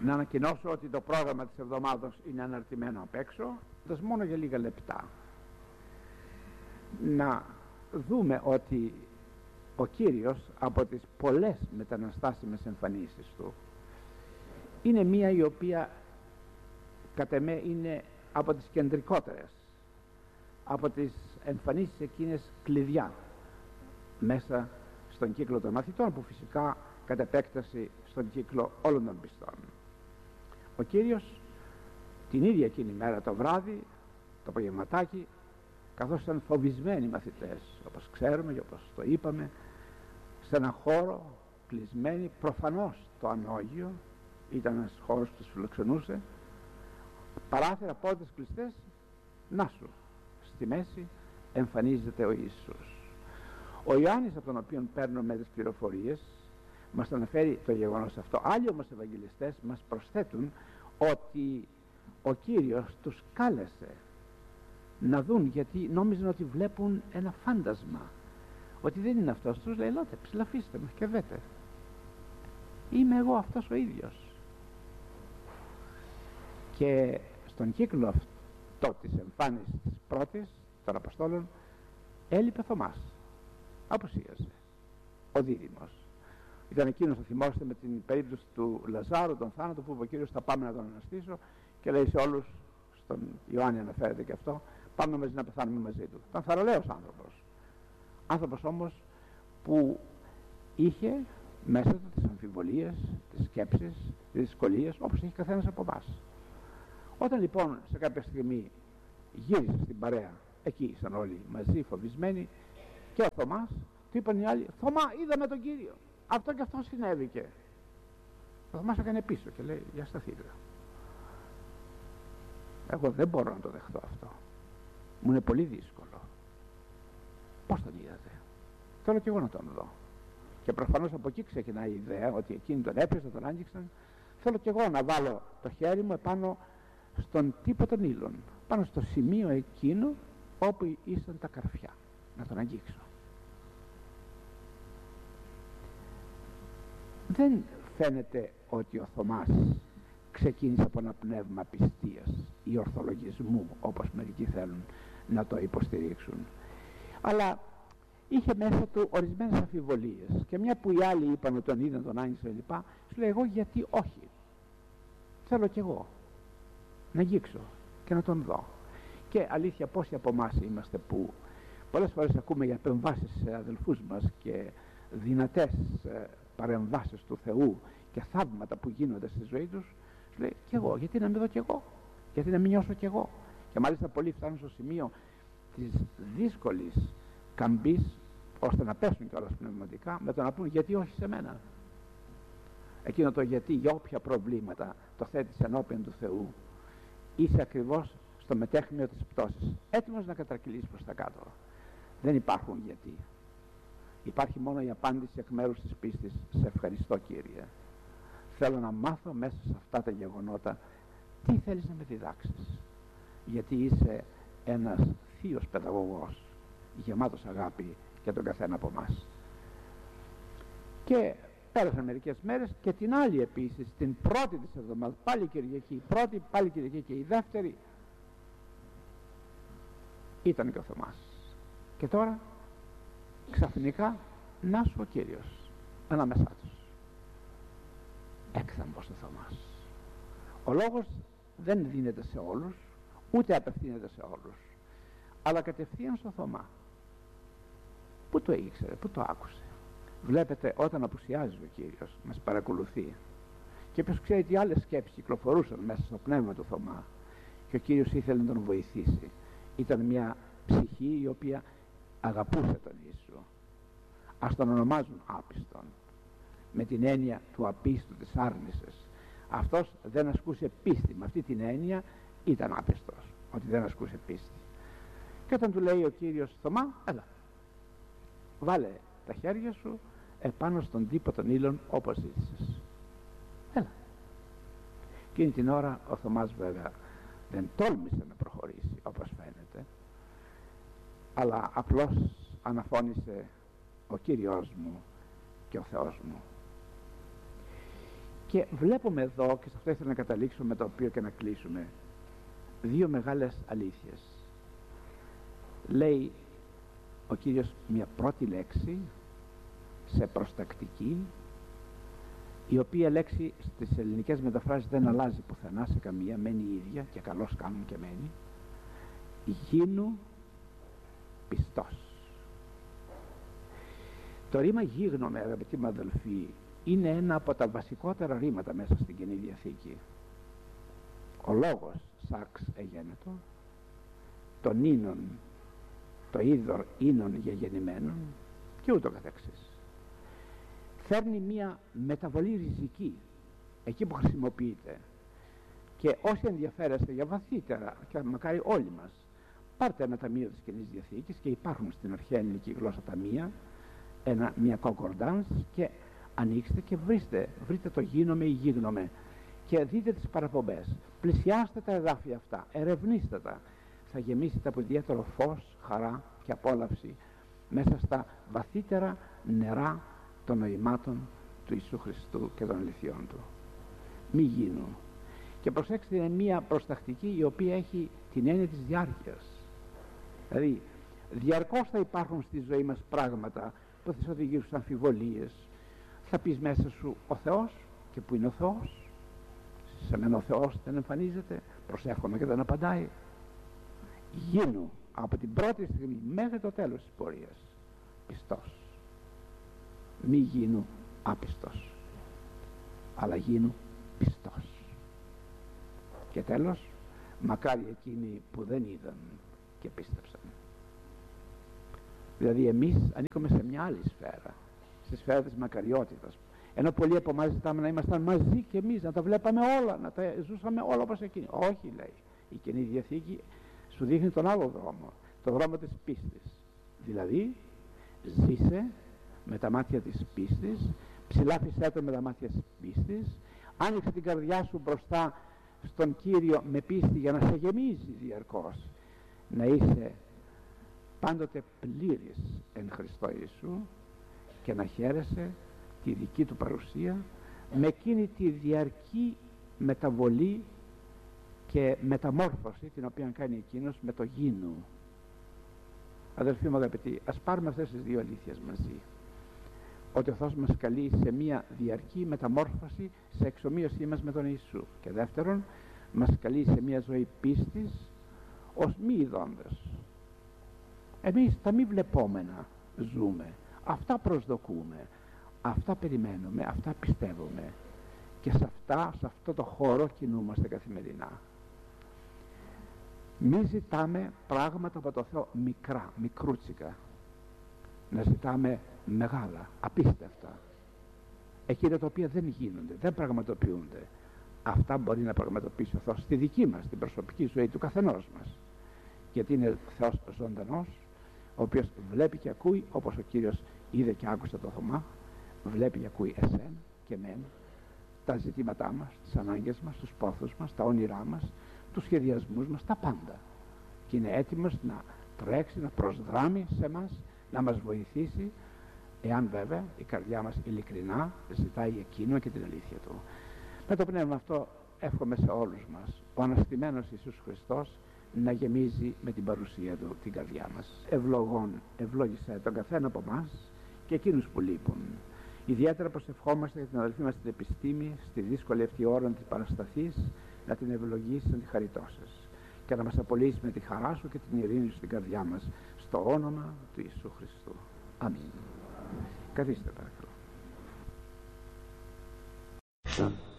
να ανακοινώσω ότι το πρόγραμμα της εβδομάδος είναι αναρτημένο απ' έξω, μόνο για λίγα λεπτά. Να δούμε ότι ο Κύριος από τις πολλές μεταναστάσιμες εμφανίσεις του είναι μία η οποία κατ' εμέ είναι από τις κεντρικότερες, από τις εμφανίσεις εκείνες κλειδιά μέσα στον κύκλο των μαθητών, που φυσικά κατ' επέκταση στον κύκλο όλων των πιστών. Ο Κύριος την ίδια εκείνη μέρα το βράδυ, το απογευματάκι, καθώς ήταν φοβισμένοι μαθητές, όπως ξέρουμε και όπως το είπαμε, σε ένα χώρο κλεισμένοι, προφανώς το ανώγειο ήταν ένας χώρος που τους φιλοξενούσε, παράθυρα, πόρτες κλειστές, να σου, στη μέση εμφανίζεται ο Ιησούς. Ο Ιωάννης, από τον οποίο παίρνουμε τις πληροφορίες, μας αναφέρει το γεγονός αυτό. Άλλοι όμως Ευαγγελιστές μας προσθέτουν ότι ο Κύριος τους κάλεσε να δουν, γιατί νόμιζαν ότι βλέπουν ένα φάντασμα, ότι δεν είναι αυτός. Τους λέει: «Λάτε, ψηλαφίστε με και δέτε, είμαι εγώ αυτός ο ίδιος». Και στον κύκλο αυτό της εμφάνισης της πρώτης των Αποστόλων έλειπε Θωμάς, απουσίαζε ο δίδυμος. Ήταν εκείνος, θα θυμόστε, με την περίπτωση του Λαζάρου, τον θάνατο, που είπε ο Κύριος: «Θα πάμε να τον αναστήσω», και λέει σε όλους, στον Ιωάννη αναφέρεται και αυτό, «Πάμε μαζί να πεθάνουμε μαζί του». Ήταν θαραλέος άνθρωπος όμως που είχε μέσα του τις αμφιβολίες, τις σκέψεις, τις δυσκολίες, όπως είχε καθένας από εμάς. Όταν λοιπόν σε κάποια στιγμή γύρισε στην παρέα, εκεί ήσαν όλοι μαζί φοβισμένοι, και ο Θωμάς, του είπαν οι άλλοι: «Θωμά, είδαμε τον Κύριο». Αυτό και αυτό συνέβηκε. Ο Θωμάς έκανε πίσω και λέει: «Για σταθείτε. Εγώ δεν μπορώ να το δεχτώ αυτό. Μου είναι πολύ δύσκολο». «Πώς τον είδατε?» «Θέλω κι εγώ να τον δω». Και προφανώς από εκεί ξεκινάει η ιδέα ότι εκείνοι τον έπιασαν, τον άγγιξαν. «Θέλω κι εγώ να βάλω το χέρι μου επάνω στον τύπο των ύλων, πάνω στο σημείο εκείνο όπου ήσαν τα καρφιά, να τον αγγίξω». Δεν φαίνεται ότι ο Θωμάς ξεκίνησε από ένα πνεύμα πιστείας ή ορθολογισμού, όπως μερικοί θέλουν να το υποστηρίξουν, αλλά είχε μέσα του ορισμένες αμφιβολίες, και μια που οι άλλοι είπαν ότι τον είδαν, τον άγγιξαν κλπ, σου λέει: «Εγώ γιατί όχι, θέλω κι εγώ να αγγίξω και να τον δω». Και αλήθεια, πόσοι από εμάς είμαστε που πολλές φορές ακούμε για επεμβάσεις σε αδελφούς μας και δυνατές παρεμβάσεις του Θεού και θαύματα που γίνονται στη ζωή τους, σου λέει: «Κι εγώ, γιατί να μην δω κι εγώ, γιατί να μην νιώσω κι εγώ». Και μάλιστα πολλοί φτάνουν στο σημείο της δύσκολης καμπής, ώστε να πέσουν κιόλας πνευματικά, με το να πούν: «Γιατί όχι σε μένα». Εκείνο το γιατί για όποια προβλήματα το θέτεις ενώπιον του Θεού, είσαι ακριβώς στο μετέχμιο της πτώσης, έτοιμος να κατρακυλήσεις προς τα κάτω. Δεν υπάρχουν γιατί. Υπάρχει μόνο η απάντηση εκ μέρους της πίστης: «Σε ευχαριστώ, Κύριε. Θέλω να μάθω μέσα σε αυτά τα γεγονότα τι θέλεις να με διδάξεις, γιατί είσαι ένας θείος παιδαγωγός, γεμάτος αγάπη για τον καθένα από εμάς». Και πέρασαν μερικές μέρες, και την άλλη επίσης, την πρώτη της εβδομάδας, πάλι Κυριακή, η πρώτη, πάλι Κυριακή και η δεύτερη, ήταν και ο Θωμάς. Και τώρα ξαφνικά να σου ο Κύριος ανάμεσά τους, έκθαμβος ο Θωμάς. Ο λόγος δεν δίνεται σε όλους, ούτε απευθύνεται σε όλους, αλλά κατευθείαν στο Θωμά. Πού το ήξερε, πού το άκουσε? Βλέπετε, όταν απουσιάζει ο Κύριος, μας παρακολουθεί, και ποιος ξέρει τι άλλες σκέψεις κυκλοφορούσαν μέσα στο πνεύμα του Θωμά, και ο Κύριος ήθελε να τον βοηθήσει. Ήταν μια ψυχή η οποία αγαπούσε τον Ιησού. Ας τον ονομάζουν άπιστον, με την έννοια του απίστου, της άρνησης. Αυτός δεν ασκούσε πίστη, με αυτή την έννοια ήταν άπιστος, ότι δεν ασκούσε πίστη. Και όταν του λέει ο Κύριος: «Θωμά, έλα, βάλε τα χέρια σου επάνω στον τύπο των ύλων όπως ζήτησες, έλα». Εκείνη την ώρα ο Θωμάς βέβαια δεν τόλμησε να προχωρήσει, όπως φαίνεται, αλλά απλώς αναφώνησε: «Ο Κύριος μου και ο Θεός μου». Και βλέπουμε εδώ, και σε αυτό ήθελα να καταλήξω, με το οποίο και να κλείσουμε, δύο μεγάλες αλήθειες. Λέει ο Κύριος μια πρώτη λέξη σε προστακτική, η οποία λέξη στις ελληνικές μεταφράσεις δεν αλλάζει πουθενά σε καμία, μένει η ίδια, και καλώς κάνουν και μένει. Γίνου πιστός. Το ρήμα γίγνομαι, αγαπητοί μου αδελφοί, είναι ένα από τα βασικότερα ρήματα μέσα στην Καινή Διαθήκη. Ο λόγος σάξ εγένετο, τον ίνον, το είδωρ ίνον γεγεννημένον, και ούτω καθεξής. Φέρνει μία μεταβολή ριζική εκεί που χρησιμοποιείται, και όσοι ενδιαφέρεστε για βαθύτερα, και μακάρι όλοι μας, πάρτε ένα ταμείο της Καινής Διαθήκης, και υπάρχουν στην αρχαία ελληνική γλώσσα ταμεία, μια concordance, και ανοίξτε και βρείτε το γίνομαι ή γίγνομαι και δείτε τις παραπομπές, πλησιάστε τα εδάφια αυτά, ερευνήστε τα, θα γεμίσετε από ιδιαίτερο φως, χαρά και απόλαυση μέσα στα βαθύτερα νερά των νοημάτων του Ιησού Χριστού και των αληθιών του. Μη γίνου. Και προσέξτε, είναι μια προστακτική η οποία έχει την έννοια της διάρκειας. Δηλαδή διαρκώς θα υπάρχουν στη ζωή μας πράγματα που θα σε οδηγήσουν σε αμφιβολίες. Θα πεις μέσα σου ο Θεός, και που είναι ο Θεός? Σε μένα ο Θεός δεν εμφανίζεται, προσεύχομαι και δεν απαντάει. Γίνου από την πρώτη στιγμή μέχρι το τέλος της πορείας πιστός. Μη γίνου άπιστος, αλλά γίνου πιστός. Και τέλος, μακάρι εκείνοι που δεν είδαν και πίστεψαν. Δηλαδή εμείς ανήκουμε σε μια άλλη σφαίρα, στη σφαίρα της μακαριότητας, ενώ πολλοί από εμάς ζητάμε να ήμασταν μαζί και εμείς, να τα βλέπαμε όλα, να τα ζούσαμε όλα όπως εκείνοι. Όχι, λέει η Καινή Διαθήκη, σου δείχνει τον άλλο δρόμο, τον δρόμο της πίστης. Δηλαδή ζήσε με τα μάτια της πίστης, ψηλάφισέ το με τα μάτια της πίστης, άνοιξε την καρδιά σου μπροστά στον Κύριο με πίστη για να σε γεμίζει διαρκώς, να είσαι πάντοτε πλήρης εν Χριστώ Ιησού και να χαίρεσαι τη δική του παρουσία με εκείνη τη διαρκή μεταβολή και μεταμόρφωση την οποία κάνει εκείνος με το γίνου. Αδελφοί μου αγαπητοί, ας πάρουμε αυτές τις δύο αλήθειες μαζί. Ότι ο Θεός μας καλεί σε μια διαρκή μεταμόρφωση, σε εξομοίωσή μας με τον Ιησού. Και δεύτερον, μας καλεί σε μια ζωή πίστης ως μη ειδώντες. Εμείς τα μη βλεπόμενα ζούμε, αυτά προσδοκούμε, αυτά περιμένουμε, αυτά πιστεύουμε, και σε αυτό το χώρο κινούμαστε καθημερινά. Μη ζητάμε πράγματα από το Θεό μικρά, μικρούτσικα, να ζητάμε μεγάλα, απίστευτα, εκείνα τα οποία δεν γίνονται, δεν πραγματοποιούνται. Αυτά μπορεί να πραγματοποιήσει ο Θεός στη δική μας, στην προσωπική ζωή του καθενός μας, γιατί είναι Θεός ζωντανός, ο οποίος βλέπει και ακούει, όπως ο Κύριος είδε και άκουσε το Θωμά, βλέπει και ακούει εσένα και εμένα, τα ζητήματά μας, τις ανάγκες μας, τους πόθους μας, τα όνειρά μας, τους σχεδιασμούς μας, τα πάντα, και είναι έτοιμος να τρέξει, να προσδράμει σε μας, να μας βοηθήσει, εάν βέβαια η καρδιά μας ειλικρινά ζητάει εκείνο και την αλήθεια του. Με το πνεύμα αυτό εύχομαι σε όλους μας ο αναστημένος Ιησούς Χριστός να γεμίζει με την παρουσία του την καρδιά μας. Ευλογών ευλόγησε τον καθένα από εμάς και εκείνους που λείπουν. Ιδιαίτερα προσευχόμαστε για την αδελφή μας την επιστήμη στη δύσκολη αυτή ώρα της Παρασταθής, να την ευλογήσει, να τη χαριτώσεις και να μας απολύσει με τη χαρά σου και την ειρήνη σου στην καρδιά μας, στο όνομα του Ιησού Χριστού. Αμήν. Καθίστε παρακαλώ.